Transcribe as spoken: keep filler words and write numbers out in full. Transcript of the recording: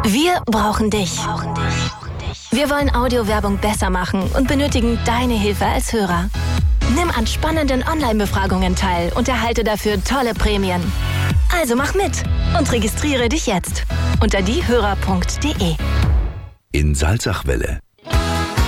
Wir brauchen dich. Wir wollen Audiowerbung besser machen und benötigen deine Hilfe als Hörer. Nimm an spannenden Online-Befragungen teil und erhalte dafür tolle Prämien. Also mach mit und registriere dich jetzt unter diehörer punkt de. In Salzachwelle